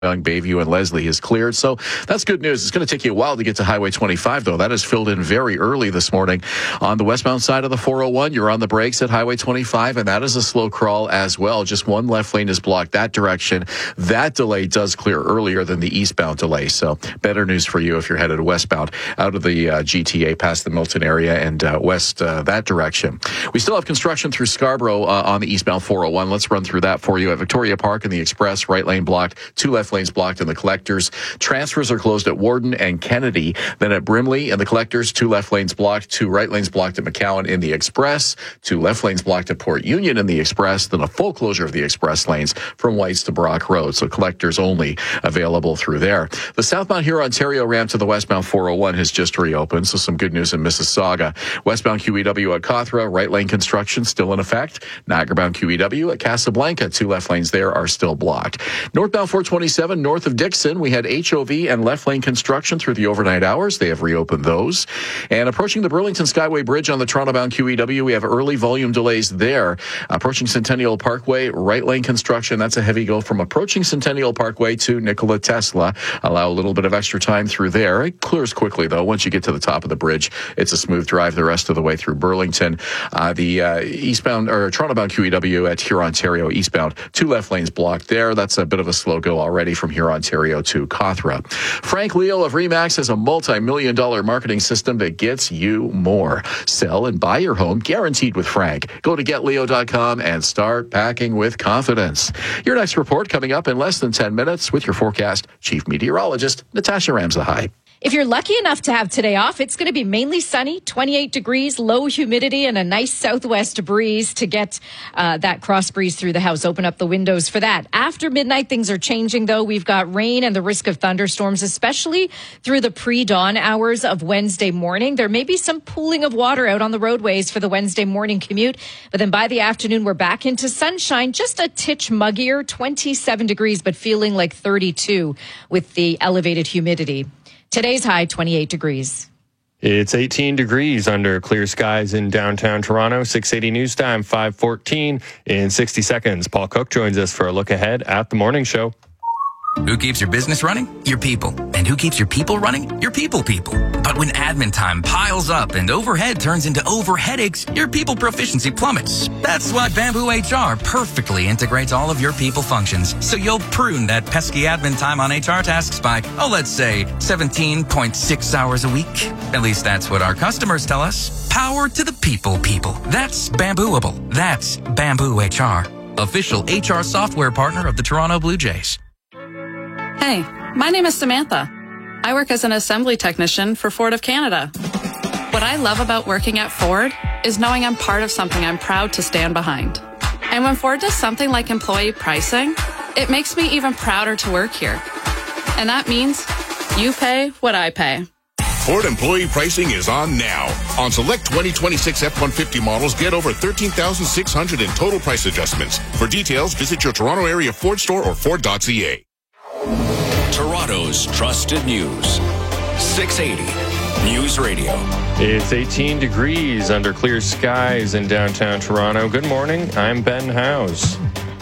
Bayview and Leslie is cleared. So that's good news. It's going to take you a while to get to Highway 25, though. That is filled in very early this morning. On the westbound side of the 401, you're on the brakes at Highway 25, and that is a slow crawl as well. Just one left lane is blocked that direction. That delay does clear earlier than the eastbound delay. So better news for you if you're headed westbound out of the GTA past the Milton area and west that direction. We still have construction through Scarborough on the eastbound 401. Let's run through that for you. At Victoria Park and the Express, right lane blocked, two left lanes blocked in the Collectors. Transfers are closed at Warden and Kennedy. Then at Brimley and the Collectors, two left lanes blocked, two right lanes blocked at McCowan in the Express, two left lanes blocked at Port Union in the Express, then a full closure of the Express lanes from Whites to Brock Road. So Collectors only available through there. The southbound Huron-Ontario ramp to the westbound 401 has just reopened, so some good news in Mississauga. Westbound QEW at Cawthra, right lane construction still in effect. Niagara-bound QEW at Casablanca, two left lanes there are still blocked. Northbound 427 north of Dixon, we had HOV and left lane construction through the overnight hours. They have reopened those. And approaching the Burlington Skyway Bridge on the Toronto-bound QEW, we have early volume delays there. Approaching Centennial Parkway, right lane construction. That's a heavy go from approaching Centennial Parkway to Nikola Tesla. Allow a little bit of extra time through there. It clears quickly, though. Once you get to the top of the bridge, it's a smooth drive the rest of the way through Burlington. The eastbound or Toronto-bound QEW at Huron-Ontario eastbound, two left lanes blocked there. That's a bit of a slow go already from Huron-Ontario to Cawthra. Frank Leo of RE/MAX has a multi-million-dollar marketing system that gets you more. Sell and buy your home guaranteed with Frank. Go to getleo.com and start packing with confidence. Your next report coming up in less than 10 minutes with your forecast, Chief Meteorologist Natasha Ramsahai. If you're lucky enough to have today off, it's going to be mainly sunny, 28 degrees, low humidity, and a nice southwest breeze to get that cross breeze through the house. Open up the windows for that. After midnight, things are changing, though. We've got rain and the risk of thunderstorms, especially through the pre-dawn hours of Wednesday morning. There may be some pooling of water out on the roadways for the Wednesday morning commute. But then by the afternoon, we're back into sunshine, just a titch muggier, 27 degrees, but feeling like 32 with the elevated humidity. Today's high, 28 degrees. It's 18 degrees under clear skies in downtown Toronto. 6:80 news time, 5:14 in 60 seconds. Paul Cook joins us for a look ahead at the morning show. Who keeps your business running? Your people. And who keeps your people running? Your people. But when admin time piles up and overhead turns into overheadaches, your people proficiency plummets. That's why Bamboo HR perfectly integrates all of your people functions. So you'll prune that pesky admin time on HR tasks by, let's say 17.6 hours a week. At least that's what our customers tell us. Power to the people. That's Bambooable. That's Bamboo HR. Official HR software partner of the Toronto Blue Jays. Hey, my name is Samantha. I work as an assembly technician for Ford of Canada. What I love about working at Ford is knowing I'm part of something I'm proud to stand behind. And when Ford does something like employee pricing, it makes me even prouder to work here. And that means you pay what I pay. Ford employee pricing is on now. On select 2026 F-150 models, get over $13,600 in total price adjustments. For details, visit your Toronto area Ford store or Ford.ca. Toronto's trusted news. 680 News Radio. It's 18 degrees under clear skies in downtown Toronto. Good morning. I'm Ben Howes.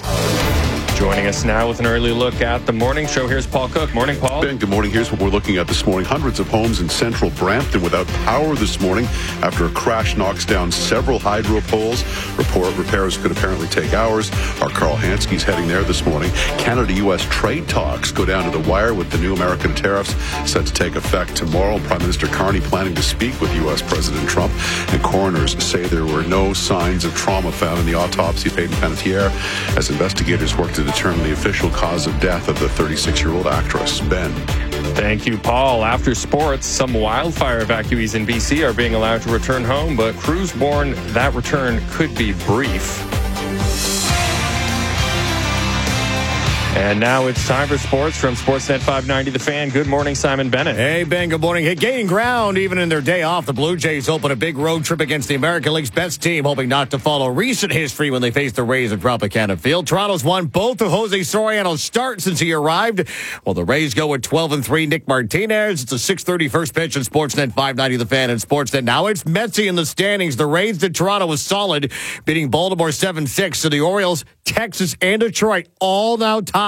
Joining us now with an early look at the morning show, here's Paul Cook. Morning, Paul. Ben, good morning. Here's what we're looking at this morning. Hundreds of homes in central Brampton without power this morning after a crash knocks down several hydro poles. Repairs could apparently take hours. Our Carl Hansky's heading there this morning. Canada-U.S. trade talks go down to the wire with the new American tariffs set to take effect tomorrow. Prime Minister Carney planning to speak with U.S. President Trump. And coroners say there were no signs of trauma found in the autopsy of Hayden Panettiere as investigators work to determine the official cause of death of the 36-year-old actress. Ben. Thank you, Paul. After sports, some wildfire evacuees in BC are being allowed to return home, but crews warn that return could be brief. And now it's time for sports from Sportsnet 590 The Fan. Good morning, Simon Bennett. Hey, Ben, good morning. Hey, gaining ground even in their day off. The Blue Jays open a big road trip against the American League's best team, hoping not to follow recent history when they face the Rays at Tropicana Field. Toronto's won both of Jose Soriano's starts since he arrived. Well, the Rays go with 12-3. Nick Martinez. It's a 6:30 first pitch on Sportsnet 590 The Fan and Sportsnet. Now it's Metsy in the standings. The Rays did Toronto was solid, beating Baltimore 7-6. So the Orioles, Texas, and Detroit all now tied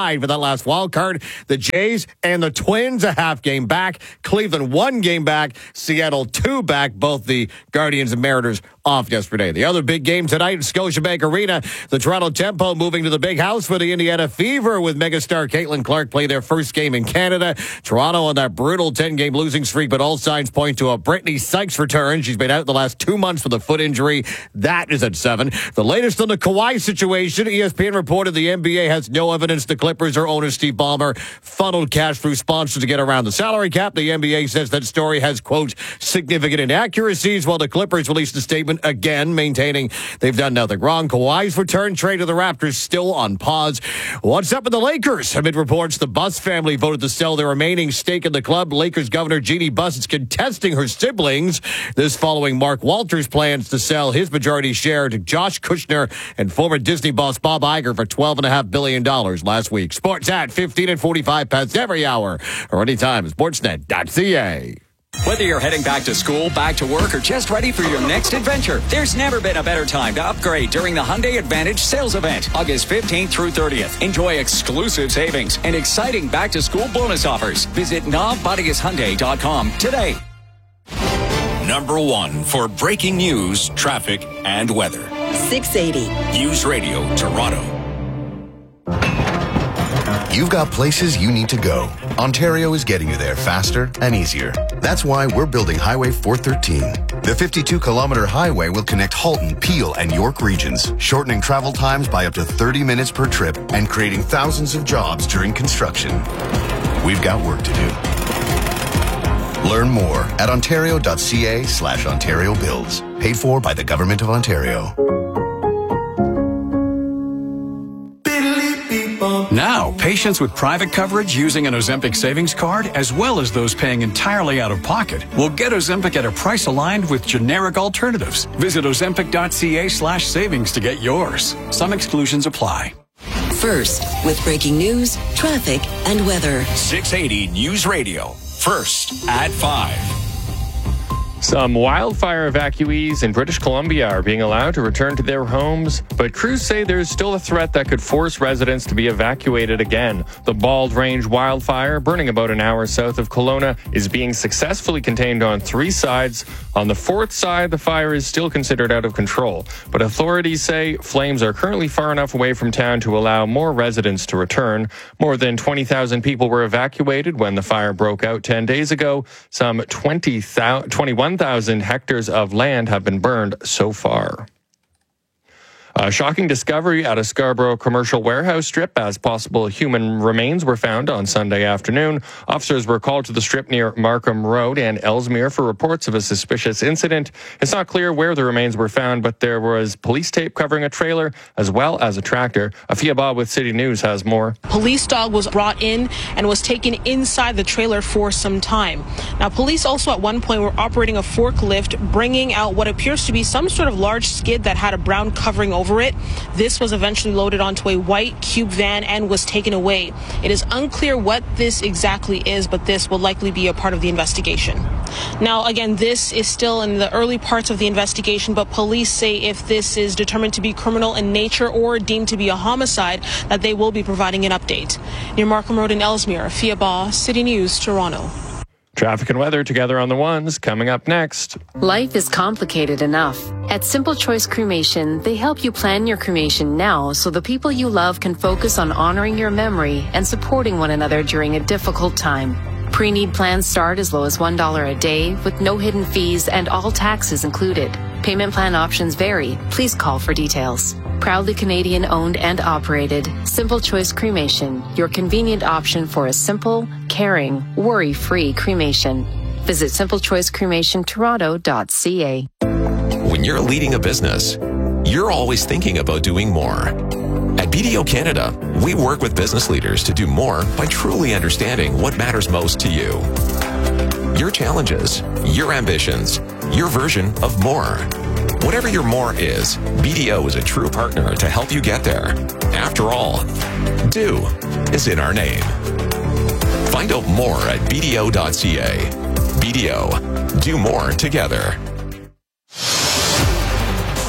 tied for that last wild card. The Jays and the Twins a half game back. Cleveland 1 game back. Seattle 2 back. Both the Guardians and Mariners off yesterday. The other big game tonight at Scotiabank Arena. The Toronto Tempo moving to the big house for the Indiana Fever with megastar Caitlin Clark play their first game in Canada. Toronto on that brutal 10-game losing streak, but all signs point to a Brittany Sykes return. She's been out the last 2 months with a foot injury. That is at 7. The latest on the Kawhi situation. ESPN reported the NBA has no evidence the Clippers or owner Steve Ballmer funneled cash through sponsors to get around the salary cap. The NBA says that story has, quote, significant inaccuracies, while the Clippers released a statement again maintaining they've done nothing wrong. Kawhi's return trade to the Raptors still on pause. What's up with the Lakers? Amid reports the Buss family voted to sell their remaining stake in the club. Lakers Governor Jeannie Buss is contesting her siblings. This following Mark Walters' plans to sell his majority share to Josh Kushner and former Disney boss Bob Iger for $12.5 billion last week. Sports at 15 and 45 past every hour or anytime at sportsnet.ca. Whether you're heading back to school, back to work, or just ready for your next adventure, there's never been a better time to upgrade during the Hyundai Advantage sales event, August 15th through 30th. Enjoy exclusive savings and exciting back-to-school bonus offers. Visit NobBodiusHyundai.com today. Number 1 for breaking news, traffic, and weather. 680. News Radio Toronto. You've got places you need to go. Ontario is getting you there faster and easier. That's why we're building Highway 413. The 52-kilometer highway will connect Halton, Peel, and York regions, shortening travel times by up to 30 minutes per trip and creating thousands of jobs during construction. We've got work to do. Learn more at ontario.ca/Ontario Builds. Paid for by the Government of Ontario. Now, patients with private coverage using an Ozempic savings card, as well as those paying entirely out of pocket, will get Ozempic at a price aligned with generic alternatives. Visit ozempic.ca/savings to get yours. Some exclusions apply. First, with breaking news, traffic, and weather. 680 News Radio. First at 5. Some wildfire evacuees in British Columbia are being allowed to return to their homes, but crews say there's still a threat that could force residents to be evacuated again. The Bald Range wildfire, burning about an hour south of Kelowna, is being successfully contained on 3 sides. On the 4th side, the fire is still considered out of control, but authorities say flames are currently far enough away from town to allow more residents to return. More than 20,000 people were evacuated when the fire broke out 10 days ago. Some 21,000 hectares of land have been burned so far. A shocking discovery at a Scarborough commercial warehouse strip as possible human remains were found on Sunday afternoon. Officers were called to the strip near Markham Road and Ellesmere for reports of a suspicious incident. It's not clear where the remains were found, but there was police tape covering a trailer as well as a tractor. Afia Ba with City News has more. Police dog was brought in and was taken inside the trailer for some time. Now, police also at one point were operating a forklift, bringing out what appears to be some sort of large skid that had a brown covering over it. This was eventually loaded onto a white cube van and was taken away. It is unclear what this exactly is, but this will likely be a part of the investigation. Now, again, this is still in the early parts of the investigation, but police say if this is determined to be criminal in nature or deemed to be a homicide, that they will be providing an update. Near Markham Road in Ellesmere, Afia Ba, City News, Toronto. Traffic and weather together on the ones coming up next. Life is complicated enough. At Simple Choice Cremation, they help you plan your cremation now so the people you love can focus on honoring your memory and supporting one another during a difficult time. Pre-need plans start as low as $1 a day with no hidden fees and all taxes included. Payment plan options vary. Please call for details. Proudly Canadian owned and operated, Simple Choice Cremation, your convenient option for a simple, caring, worry-free cremation. Visit simplechoicecremationtoronto.ca. When you're leading a business, you're always thinking about doing more. At BDO Canada, we work with business leaders to do more by truly understanding what matters most to you. Your challenges, your ambitions, your version of more. Whatever your more is, BDO is a true partner to help you get there. After all, do is in our name. Find out more at BDO.ca. BDO, do more together.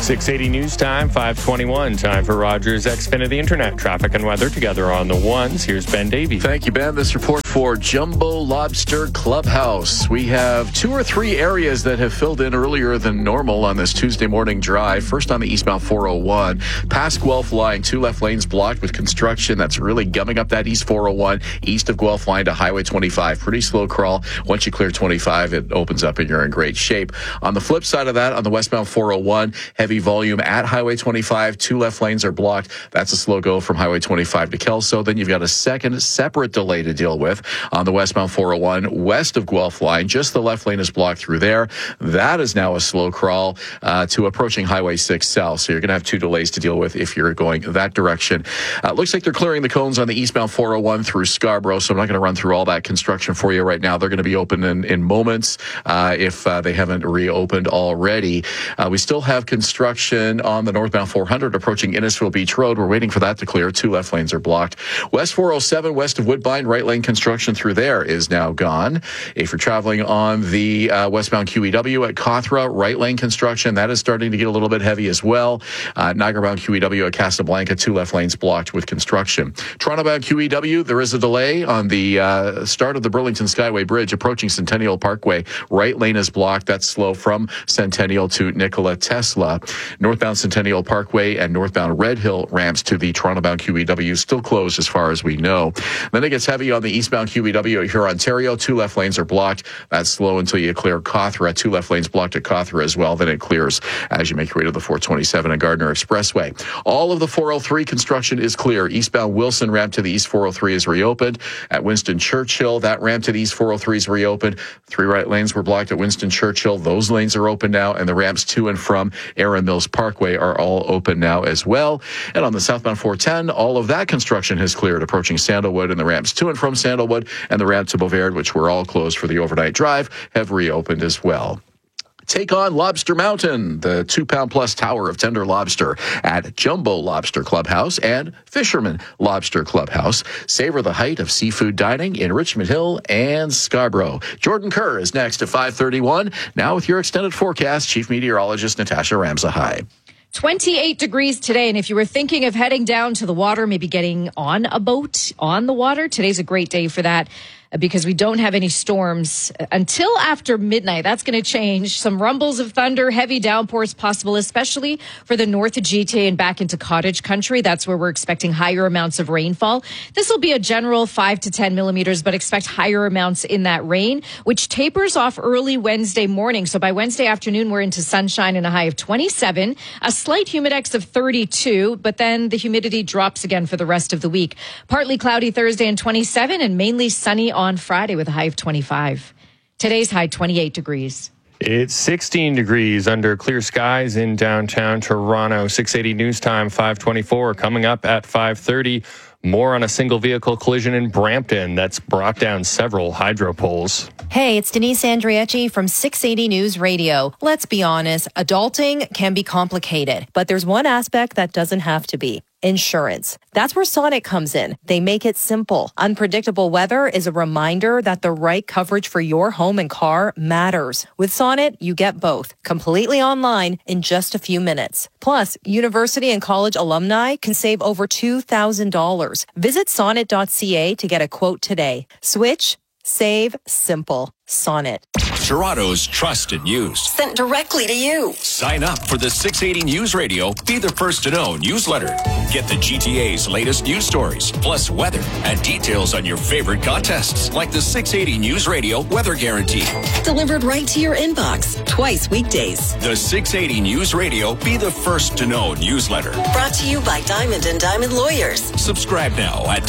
680 news time, 521. Time for Rogers Xfinity Internet traffic and weather together on the ones. Here's Ben Davey. Thank you, Ben. This report for Jumbo Lobster Clubhouse. We have 2 or 3 areas that have filled in earlier than normal on this Tuesday morning drive. First on the eastbound 401. Past Guelph line, 2 left lanes blocked with construction. That's really gumming up that east 401, east of Guelph line to Highway 25. Pretty slow crawl. Once you clear 25, it opens up and you're in great shape. On the flip side of that, on the westbound 401, heavy volume at Highway 25. 2 left lanes are blocked. That's a slow go from Highway 25 to Kelso. Then you've got a second separate delay to deal with on the westbound 401 west of Guelph line. Just the left lane is blocked through there. That is now a slow crawl to approaching Highway 6 south. So you're going to have 2 delays to deal with if you're going that direction. Looks like they're clearing the cones on the eastbound 401 through Scarborough. So I'm not going to run through all that construction for you right now. They're going to be open in moments if they haven't reopened already. We still have construction on the northbound 400 approaching Innisfil Beach Road. We're waiting for that to clear. 2 left lanes are blocked. West 407 west of Woodbine, right lane construction through there is now gone. If you're traveling on the westbound QEW at Cawthra, right lane construction, that is starting to get a little bit heavy as well. Niagara-bound QEW at Casablanca, 2 left lanes blocked with construction. Toronto-bound QEW, there is a delay on the start of the Burlington Skyway Bridge approaching Centennial Parkway. Right lane is blocked. That's slow from Centennial to Nikola Tesla. Northbound Centennial Parkway and northbound Red Hill ramps to the Toronto-bound QEW still closed as far as we know. Then it gets heavy on the eastbound QEW at Huron-Ontario. 2 left lanes are blocked. That's slow until you clear Cawthra. 2 left lanes blocked at Cawthra as well. Then it clears as you make your way to the 427 and Gardner Expressway. All of the 403 construction is clear. Eastbound Wilson ramp to the east 403 is reopened. At Winston Churchill, that ramp to the east 403 is reopened. 3 right lanes were blocked at Winston Churchill. Those lanes are open now, and the ramps to and from Erin Mills Parkway are all open now as well. And on the southbound 410, all of that construction has cleared approaching Sandalwood, and the ramps to and from Sandalwood and the ramp to Beauvais, which were all closed for the overnight drive, have reopened as well. Take on Lobster Mountain, the 2-pound-plus tower of tender lobster at Jumbo Lobster Clubhouse and Fisherman Lobster Clubhouse. Savor the height of seafood dining in Richmond Hill and Scarborough. Jordan Kerr is next at 5:31. Now with your extended forecast, Chief Meteorologist Natasha Ramsahai. 28 degrees today, and if you were thinking of heading down to the water, maybe getting on a boat on the water, today's a great day for that. Because we don't have any storms until after midnight. That's going to change. Some rumbles of thunder, heavy downpours possible, especially for the north of GTA and back into cottage country. That's where we're expecting higher amounts of rainfall. This will be a general 5 to 10 millimeters, but expect higher amounts in that rain, which tapers off early Wednesday morning. So by Wednesday afternoon, we're into sunshine and a high of 27, a slight humidex of 32, but then the humidity drops again for the rest of the week. Partly cloudy Thursday and 27, and mainly sunny on Friday with a high of 25. Today's high 28 degrees. It's 16 degrees under clear skies in downtown Toronto. 680 news time, 524. Coming up at 5:30. More on a single vehicle collision in Brampton that's brought down several hydro poles. Hey, it's Denise Andriecci from 680 News Radio. Let's be honest, adulting can be complicated, but there's one aspect that doesn't have to be. Insurance. That's where Sonnet comes in. They make it simple. Unpredictable weather is a reminder that the right coverage for your home and car matters. With Sonnet, you get both, completely online in just a few minutes. Plus, university and college alumni can save over $2,000. Visit sonnet.ca to get a quote today. Switch, save, simple. Sonnet. Toronto's trusted news. Sent directly to you. Sign up for the 680 News Radio Be the First to Know newsletter. Get the GTA's latest news stories, plus weather and details on your favorite contests, like the 680 News Radio Weather Guarantee. Delivered right to your inbox, twice weekdays. The 680 News Radio Be the First to Know newsletter. Brought to you by Diamond & Diamond Lawyers. Subscribe now at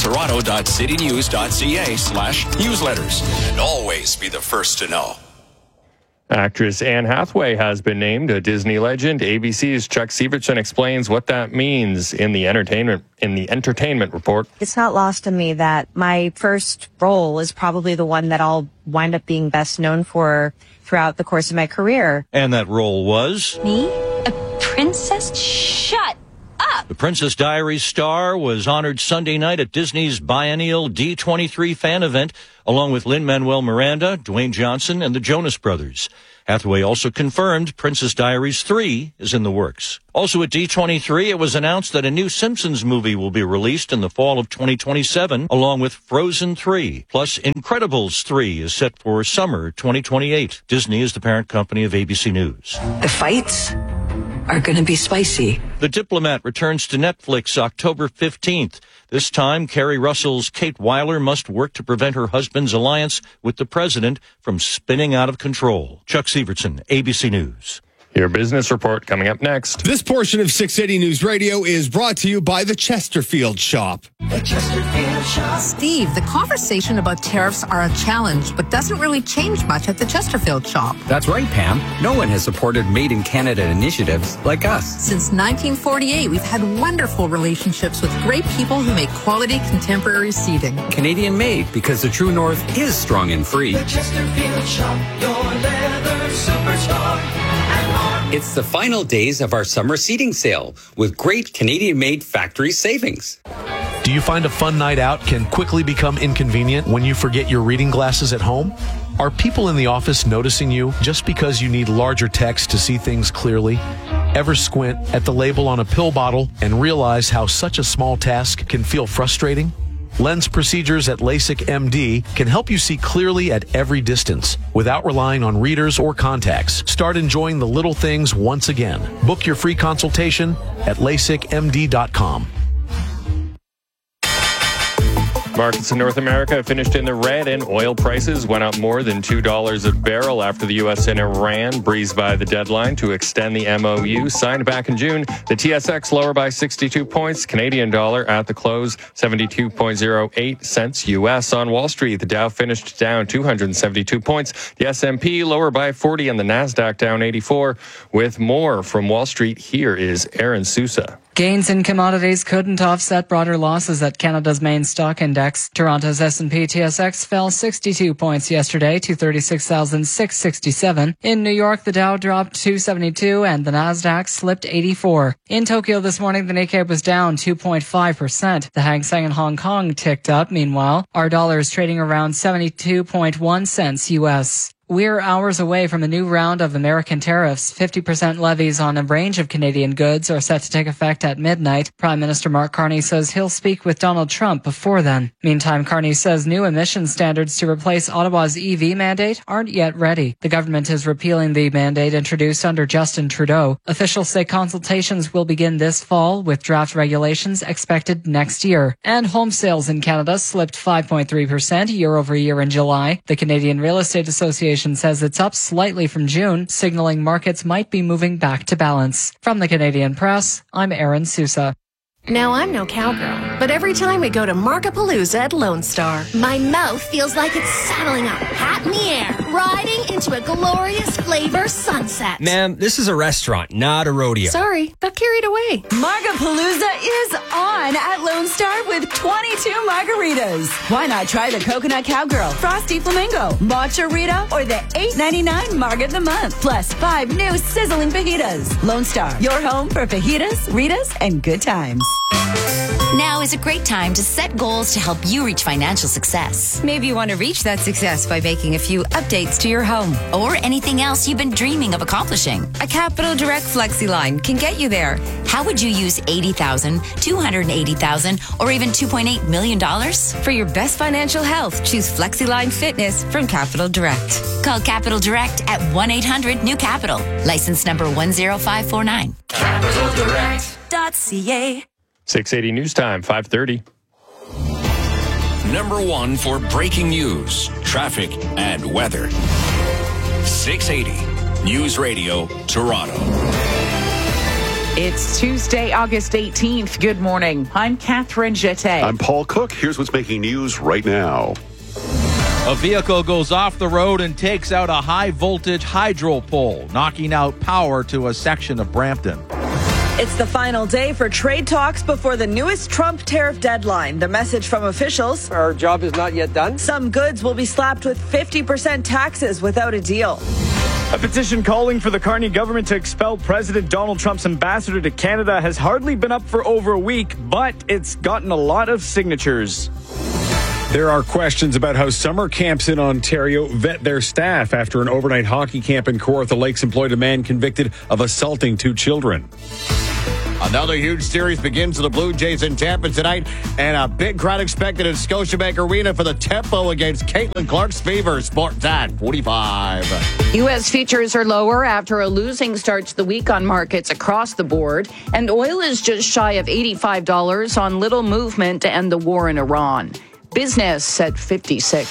toronto.citynews.ca/newsletters. And always be the first to know. Actress Anne Hathaway has been named a Disney legend. ABC's Chuck Severson explains what that means in the entertainment report. It's not lost on me that my first role is probably the one that I'll wind up being best known for throughout the course of my career. And that role was? Me? A princess? Shut up! The Princess Diaries star was honored Sunday night at Disney's biennial D23 fan event, along with Lin-Manuel Miranda, Dwayne Johnson, and the Jonas Brothers. Hathaway also confirmed Princess Diaries 3 is in the works. Also at D23, it was announced that a new Simpsons movie will be released in the fall of 2027, along with Frozen 3. Plus, Incredibles 3 is set for summer 2028. Disney is the parent company of ABC News. The fights are going to be spicy. The Diplomat returns to Netflix October 15th. This time, Kerry Russell's Kate Weiler must work to prevent her husband's alliance with the president from spinning out of control. Chuck Severson, ABC News. Your business report coming up next. This portion of 680 News Radio is brought to you by the Chesterfield Shop. The Chesterfield Shop. Steve, the conversation about tariffs are a challenge, but doesn't really change much at the Chesterfield Shop. That's right, Pam. No one has supported Made in Canada initiatives like us. Since 1948, we've had wonderful relationships with great people who make quality contemporary seating. Canadian made, because the true North is strong and free. The Chesterfield Shop, your leather superstar. It's the final days of our summer seating sale with great Canadian-made factory savings. Do you find a fun night out can quickly become inconvenient when you forget your reading glasses at home? Are people in the office noticing you just because you need larger text to see things clearly? Ever squint at the label on a pill bottle and realize how such a small task can feel frustrating? Lens procedures at LASIK MD can help you see clearly at every distance without relying on readers or contacts. Start enjoying the little things once again. Book your free consultation at LASIKMD.com. Markets in North America finished in the red, and oil prices went up more than $2 a barrel after the U.S. and Iran breezed by the deadline to extend the MOU signed back in June. The TSX lower by 62 points. Canadian dollar at the close, 72.08 cents U.S. On Wall Street, the Dow finished down 272 points. The S&P lower by 40 and the NASDAQ down 84. With more from Wall Street, here is Aaron Sousa. Gains in commodities couldn't offset broader losses at Canada's main stock index. Toronto's S&P TSX fell 62 points yesterday to 36,667. In New York, the Dow dropped 272 and the Nasdaq slipped 84. In Tokyo this morning, the Nikkei was down 2.5%. The Hang Seng in Hong Kong ticked up. Meanwhile, our dollar is trading around 72.1 cents U.S. We're hours away from a new round of American tariffs. 50% levies on a range of Canadian goods are set to take effect at midnight. Prime Minister Mark Carney says he'll speak with Donald Trump before then. Meantime, Carney says new emission standards to replace Ottawa's EV mandate aren't yet ready. The government is repealing the mandate introduced under Justin Trudeau. Officials say consultations will begin this fall, with draft regulations expected next year. And home sales in Canada slipped 5.3% year over year in July. The Canadian Real Estate Association says it's up slightly from June, signaling markets might be moving back to balance. From the Canadian Press, I'm Aaron Sousa. Now, I'm no cowgirl, but every time we go to Markapalooza at Lone Star, my mouth feels like it's saddling up, hat in the air, riding into a glorious flavor sunset. Ma'am, this is a restaurant, not a rodeo. Sorry, got carried away. Markapalooza is on at Lone Star with 22 margaritas. Why not try the Coconut Cowgirl, Frosty Flamingo, Matcha Rita, or the $8.99 Marg of the Month, plus 5 new sizzling fajitas. Lone Star, your home for fajitas, Ritas, and good times. Now is a great time to set goals to help you reach financial success. Maybe you want to reach that success by making a few updates to your home. Or anything else you've been dreaming of accomplishing. A Capital Direct FlexiLine can get you there. How would you use $80,000, $280,000, or even $2.8 million? For your best financial health, choose FlexiLine Fitness from Capital Direct. Call Capital Direct at 1-800-NEW-CAPITAL. License number 10549. CapitalDirect.ca. 680 News Time, 5:30. Number one for breaking news, traffic, and weather. 680 News Radio, Toronto. It's Tuesday, August 18th. Good morning. I'm Catherine Jeté. I'm Paul Cook. Here's what's making news right now. A vehicle goes off the road and takes out a high-voltage hydro pole, knocking out power to a section of Brampton. It's the final day for trade talks before the newest Trump tariff deadline. The message from officials: our job is not yet done. Some goods will be slapped with 50% taxes without a deal. A petition calling for the Carney government to expel President Donald Trump's ambassador to Canada has hardly been up for over a week, but it's gotten a lot of signatures. There are questions about how summer camps in Ontario vet their staff after an overnight hockey camp in Kawartha Lakes employed a man convicted of assaulting 2 children. Another huge series begins with the Blue Jays in Tampa tonight, and a big crowd expected at Scotiabank Arena for the Tempo against Caitlin Clark's Fever. Sportsnet 45. U.S. futures are lower after a losing start to the week on markets across the board, and oil is just shy of $85 on little movement to end the war in Iran. Business at 56.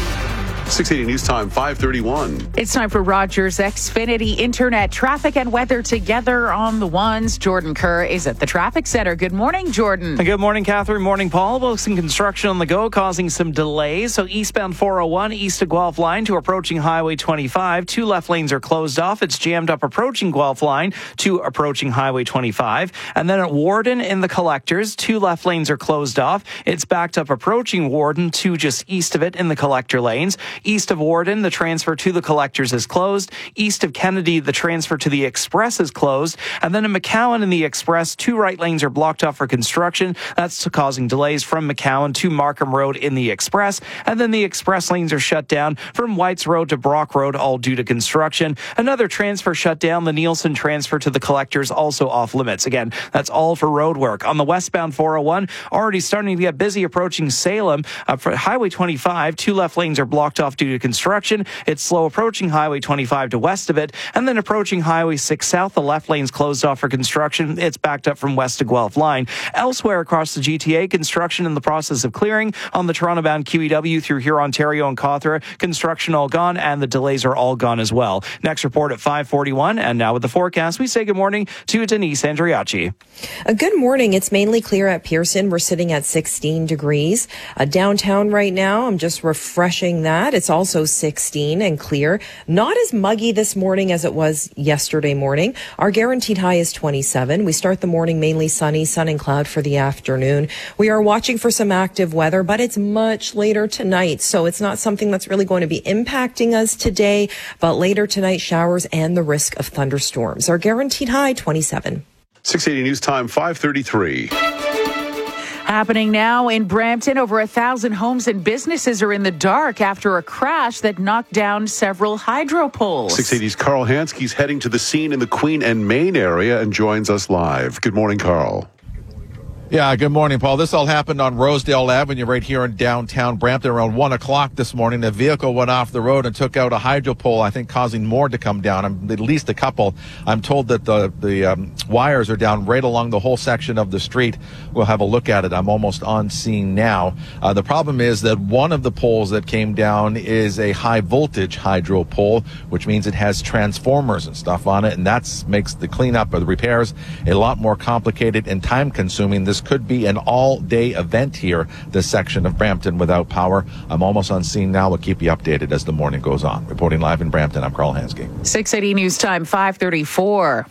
680 News Time, 5:31. It's time for Rogers Xfinity Internet traffic and weather together on the ones. Jordan Kerr is at the traffic center. Good morning, Jordan. Good morning, Catherine. Morning, Paul. Well, some construction on the go causing some delays. So eastbound 401 east of Guelph line to approaching Highway 25. 2 left lanes are closed off. It's jammed up approaching Guelph line to approaching Highway 25. And then at Warden in the collectors, 2 left lanes are closed off. It's backed up approaching Warden to just east of it in the collector lanes. East of Warden, the transfer to the collectors is closed. East of Kennedy, the transfer to the Express is closed. And then in McCowan in the Express, 2 right lanes are blocked off for construction. That's causing delays from McCowan to Markham Road in the Express. And then the Express lanes are shut down from Whites Road to Brock Road, all due to construction. Another transfer shut down. The Nielsen transfer to the collectors also off limits. Again, that's all for road work. On the westbound 401, already starting to get busy approaching Salem. For Highway 25, 2 left lanes are blocked off due to construction. It's slow approaching Highway 25 to west of it, and then approaching Highway 6 south. The left lane's closed off for construction. It's backed up from west to Guelph line. Elsewhere across the GTA, construction in the process of clearing on the Toronto-bound QEW through here, Ontario and Cawthra. Construction all gone, and the delays are all gone as well. Next report at 5:41, and now with the forecast, we say good morning to Denise Andriachi. Good morning. It's mainly clear at Pearson. We're sitting at 16 degrees. Downtown right now, I'm just refreshing that. It's also 16 and clear. Not as muggy this morning as it was yesterday morning. Our guaranteed high is 27. We start the morning mainly sunny, sun and cloud for the afternoon. We are watching for some active weather, but it's much later tonight, so it's not something that's really going to be impacting us today, but later tonight, showers and the risk of thunderstorms. Our guaranteed high, 27. 680 News Time, 5:33. Happening now in Brampton, over 1,000 homes and businesses are in the dark after a crash that knocked down several hydro poles. 680's Carl Hansky's heading to the scene in the Queen and Main area and joins us live. Good morning, Carl. Yeah, good morning, Paul. This all happened on Rosedale Avenue right here in downtown Brampton around 1 o'clock this morning. A vehicle went off the road and took out a hydro pole, I think causing more to come down, at least a couple. I'm told that the wires are down right along the whole section of the street. We'll have a look at it. I'm almost on scene now. The problem is that one of the poles that came down is a high voltage hydro pole, which means it has transformers and stuff on it, and that makes the cleanup or the repairs a lot more complicated and time consuming. This could be an all-day event here, this section of Brampton without power. I'm almost on scene now. We'll keep you updated as the morning goes on. Reporting live in Brampton, I'm Carl Hansky. 680 News Time, 5:34.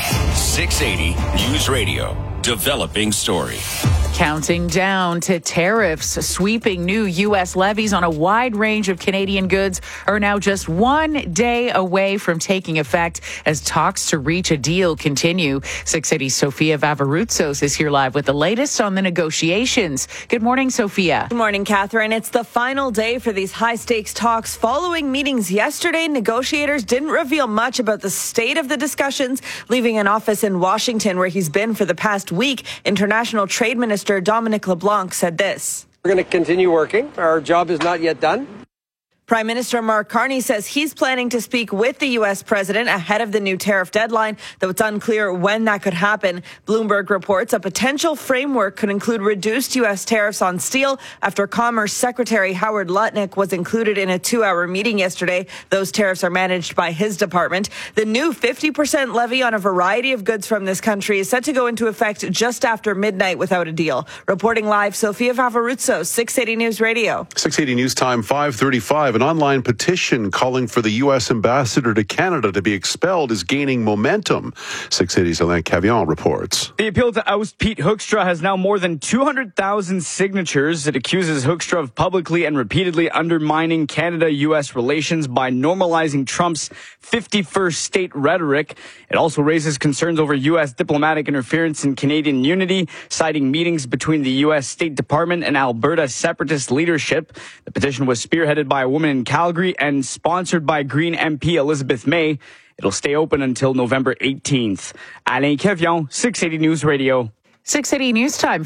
680 News Radio. Developing story. Counting down to tariffs. Sweeping new U.S. levies on a wide range of Canadian goods are now just 1 day away from taking effect as talks to reach a deal continue. 680's Sophia Vavaroutsos is here live with the latest on the negotiations. Good morning, Sophia. Good morning, Catherine. It's the final day for these high-stakes talks. Following meetings yesterday, negotiators didn't reveal much about the state of the discussions, leaving an office in Washington where he's been for the past week. International Trade Minister Dominic LeBlanc said this. We're going to continue working. Our job is not yet done. Prime Minister Mark Carney says he's planning to speak with the U.S. president ahead of the new tariff deadline, though it's unclear when that could happen. Bloomberg reports a potential framework could include reduced U.S. tariffs on steel after Commerce Secretary Howard Lutnick was included in a 2-hour meeting yesterday. Those tariffs are managed by his department. The new 50% levy on a variety of goods from this country is set to go into effect just after midnight without a deal. Reporting live, Sophia Vavaroutsos, 680 News Radio. 680 News Time, 5:35. 25. An online petition calling for the U.S. ambassador to Canada to be expelled is gaining momentum. 680's Alain Cavion reports. The appeal to oust Pete Hoekstra has now more than 200,000 signatures. It accuses Hoekstra of publicly and repeatedly undermining Canada-U.S. relations by normalizing Trump's 51st state rhetoric. It also raises concerns over U.S. diplomatic interference in Canadian unity, citing meetings between the U.S. State Department and Alberta separatist leadership. The petition was spearheaded by a woman in Calgary and sponsored by Green MP Elizabeth May. It'll stay open until November 18th. Alain Cavion, 680 News Radio. 680 News Time,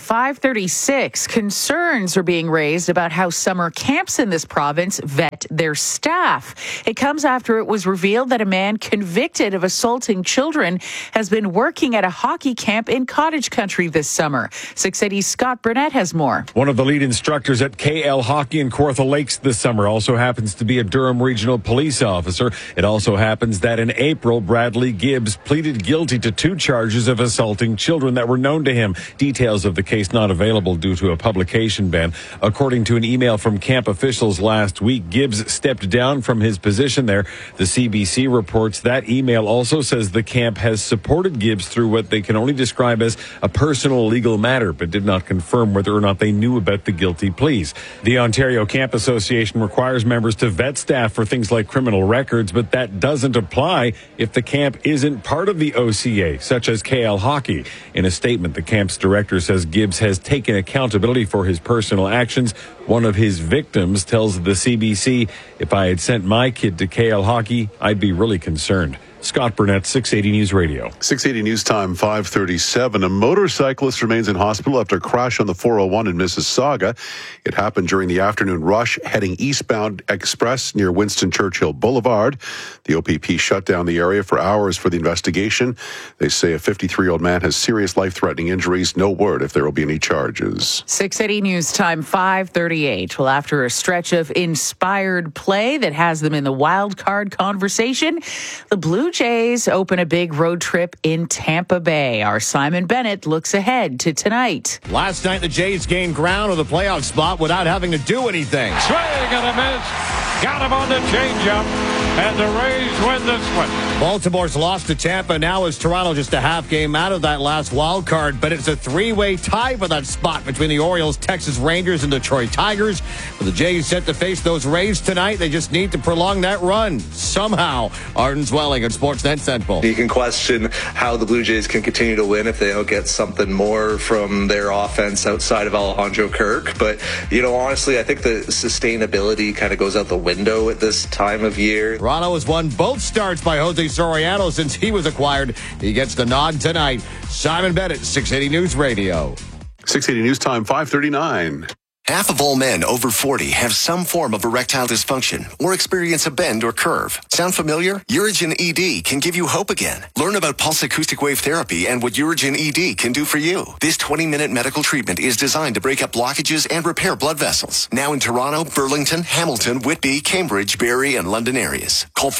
5:36. Concerns are being raised about how summer camps in this province vet their staff. It comes after it was revealed that a man convicted of assaulting children has been working at a hockey camp in Cottage Country this summer. 680's Scott Burnett has more. One of the lead instructors at KL Hockey in Kawartha Lakes this summer also happens to be a Durham Regional Police officer. It also happens that in April, Bradley Gibbs pleaded guilty to 2 charges of assaulting children that were known to him. Details of the case not available due to a publication ban. According to an email from camp officials last week, Gibbs stepped down from his position there. The CBC reports that email also says the camp has supported Gibbs through what they can only describe as a personal legal matter, but did not confirm whether or not they knew about the guilty pleas. The Ontario Camp Association requires members to vet staff for things like criminal records, but that doesn't apply if the camp isn't part of the OCA, such as KL Hockey. In a statement, the camp's director says Gibbs has taken accountability for his personal actions. One of his victims tells the CBC, "If I had sent my kid to KL Hockey, I'd be really concerned." Scott Burnett, 680 News Radio. 680 News Time, 5:37. A motorcyclist remains in hospital after a crash on the 401 in Mississauga. It happened during the afternoon rush heading eastbound express near Winston Churchill Boulevard. The OPP shut down the area for hours for the investigation. They say a 53-year-old man has serious life-threatening injuries. No word if there will be any charges. 680 News Time, 5:38. Well, after a stretch of inspired play that has them in the wild card conversation, the Blue Jays open a big road trip in Tampa Bay. Our Simon Bennett looks ahead to tonight. Last night, the Jays gained ground with a playoff spot without having to do anything. Swing and a miss. Got him on the changeup. And the Rays win this one. Baltimore's lost to Tampa. Now is Toronto just a half game out of that last wild card, but it's a 3-way tie for that spot between the Orioles, Texas Rangers, and Detroit Tigers. With the Jays set to face those Rays tonight, they just need to prolong that run somehow. Arden Zwelling at Sportsnet Central. You can question how the Blue Jays can continue to win if they don't get something more from their offense outside of Alejandro Kirk. But, honestly, I think the sustainability kind of goes out the window at this time of year. Toronto has won both starts by Jose Soriano since he was acquired. He gets the nod tonight. Simon Bennett, 680 News Radio. 680 News Time, 5:39. Half of all men over 40 have some form of erectile dysfunction or experience a bend or curve. Sound familiar? Urigen ED can give you hope again. Learn about pulse acoustic wave therapy and what Urigen ED can do for you. This 20-minute medical treatment is designed to break up blockages and repair blood vessels. Now in Toronto, Burlington, Hamilton, Whitby, Cambridge, Barrie, and London areas. Call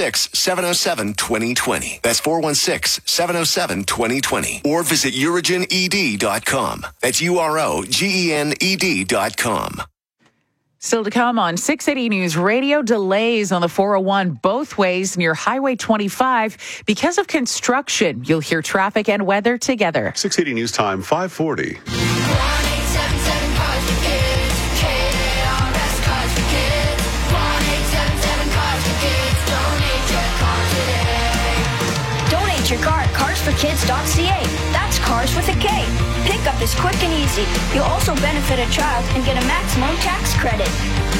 416-707-2020. That's 416-707-2020. Or visit urigened.com. That's UROGENED.com. Still to come on 680 News Radio, delays on the 401 both ways near Highway 25 because of construction. You'll hear traffic and weather together. 680 News Time, 5:40. Donate your car at carsforkids.ca. That's cars with a K. Pickup is quick and easy. You'll also benefit a child and get a maximum tax credit.